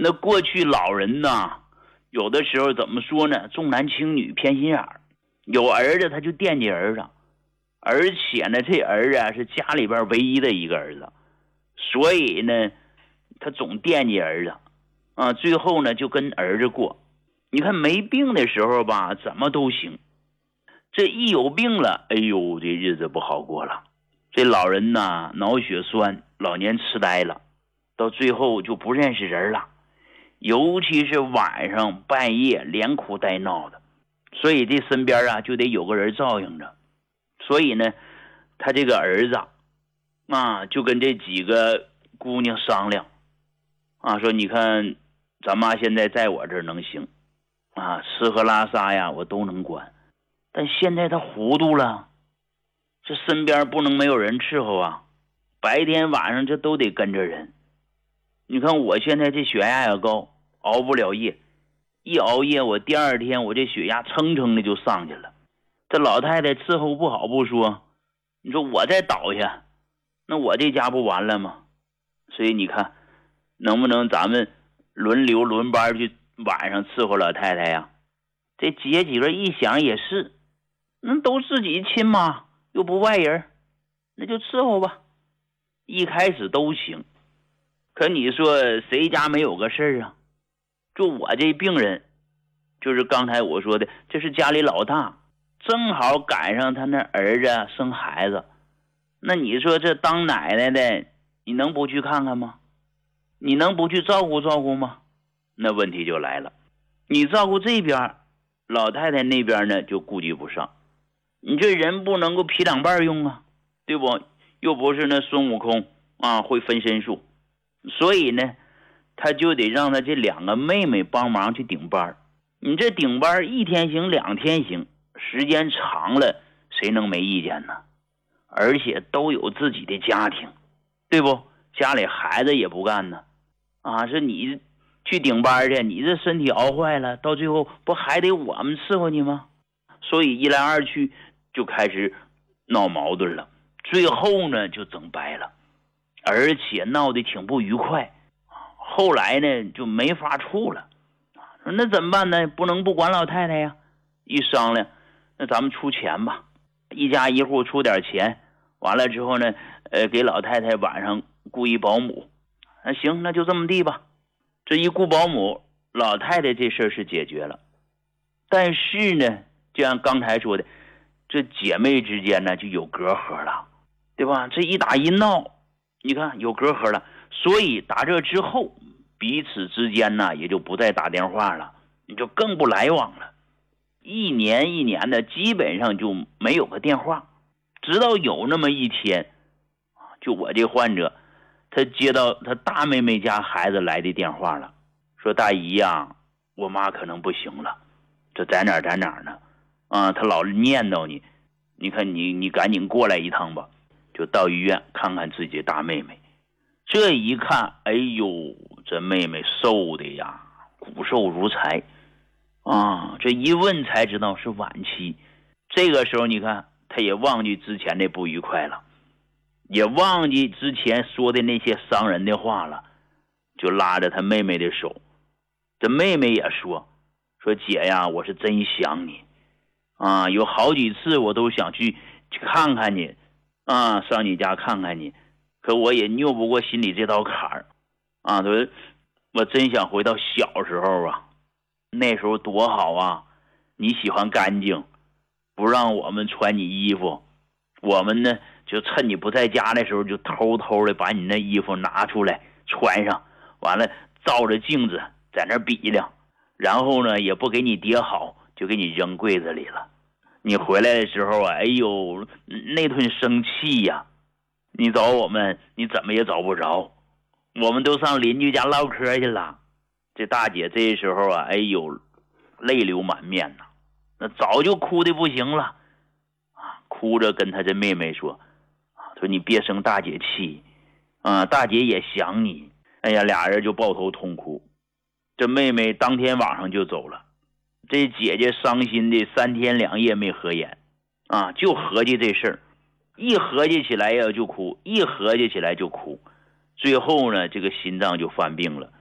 那过去老人呐，有的时候怎么说呢？重男轻女，偏心眼儿。有儿子他就惦记儿子，而且呢，这儿子是家里边唯一的一个儿子，所以呢，他总惦记儿子啊。最后呢，就跟儿子过。你看没病的时候吧，怎么都行。这一有病了，哎呦，这日子不好过了。这老人呐，脑血栓，老年痴呆了，到最后就不认识人了。尤其是晚上半夜连哭带闹的，所以这身边啊就得有个人照应着。所以呢，他这个儿子啊就跟这几个姑娘商量啊，说你看咱妈现在在我这儿能行啊，吃喝拉撒呀我都能管，但现在他糊涂了，这身边不能没有人伺候啊，白天晚上这都得跟着人。你看我现在这血压也高，熬不了夜，一熬夜我第二天我这血压蹭蹭的就上去了。这老太太伺候不好不说，你说我再倒下，那我这家不完了吗？所以你看能不能咱们轮流轮班去晚上伺候老太太呀？这姐几个一想也是，那都自己亲妈又不外人，那就伺候吧。一开始都行，可你说谁家没有个事儿啊？就我这病人，就是刚才我说的，这是家里老大，正好赶上他那儿子生孩子，那你说这当奶奶的，你能不去看看吗？你能不去照顾照顾吗？那问题就来了，你照顾这边，老太太那边呢就顾及不上，你这人不能够劈两半用啊，对不？又不是那孙悟空啊会分身术，所以呢他就得让他这两个妹妹帮忙去顶班。你这顶班一天行两天行，时间长了谁能没意见呢？而且都有自己的家庭，对不？家里孩子也不干呢啊，是你去顶班去，你这身体熬坏了，到最后不还得我们伺候你吗？所以一来二去就开始闹矛盾了，最后呢就整掰了，而且闹得挺不愉快。后来呢就没法处了，那怎么办呢？不能不管老太太呀。一商量，那咱们出钱吧，一家一户出点钱，完了之后呢给老太太晚上雇一保姆。那行，那就这么地吧。这一雇保姆，老太太这事儿是解决了。但是呢，就像刚才说的，这姐妹之间呢就有隔阂了，对吧？这一打一闹，你看有隔阂了，所以打这之后彼此之间呢也就不再打电话了，你就更不来往了。一年一年的基本上就没有个电话，直到有那么一天，就我这患者他接到他大妹妹家孩子来的电话了，说大姨呀，我妈可能不行了，这在哪呢啊，他老念叨你，你看你赶紧过来一趟吧。就到医院看看自己的大妹妹。这一看，哎呦，这妹妹瘦的呀，骨瘦如柴啊！这一问才知道是晚期。这个时候你看，他也忘记之前的不愉快了，也忘记之前说的那些伤人的话了，就拉着他妹妹的手。这妹妹也说姐呀，我是真想你啊，有好几次我都想去看看你啊，上你家看看你，可我也拗不过心里这道坎儿啊。我真想回到小时候啊，那时候多好啊，你喜欢干净，不让我们穿你衣服，我们呢就趁你不在家的时候就偷偷的把你那衣服拿出来穿上，完了照着镜子在那比量，然后呢也不给你叠好，就给你扔柜子里了。你回来的时候啊，哎呦那顿生气呀，你找我们你怎么也找不着，我们都上邻居家唠嗑去了。这大姐这时候啊，哎呦泪流满面呐，那早就哭得不行了啊，哭着跟她这妹妹说你别生大姐气啊，大姐也想你。哎呀，俩人就抱头痛哭。这妹妹当天晚上就走了，这姐姐伤心的3天2夜没合眼啊，就合计这事儿，一合计起来呀就哭，一合计起来就哭，最后呢这个心脏就犯病了。